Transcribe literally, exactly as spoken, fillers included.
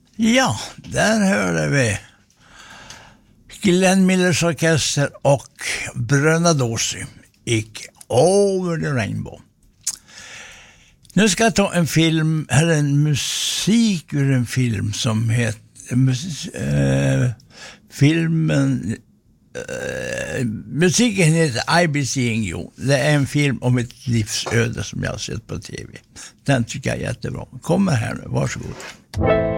Ja, där hörde vi Glenn Millers orkester och Bröderna Dorsey gick Over the Rainbow. Nu ska jag ta en film, eller en musik ur en film som heter mus, äh, filmen äh, musiken heter I Be Seeing You. Det är en film om ett livsöde som jag har sett på tv. Den tycker jag är jättebra. Kommer här nu, varsågod.